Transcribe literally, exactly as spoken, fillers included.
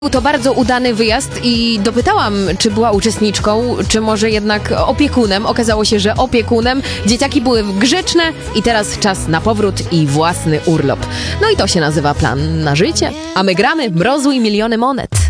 Był to bardzo udany wyjazd i dopytałam, czy była uczestniczką, czy może jednak opiekunem. Okazało się, że opiekunem. Dzieciaki były grzeczne i teraz czas na powrót i własny urlop. No i to się nazywa plan na życie. A my gramy Mrozu i miliony monet.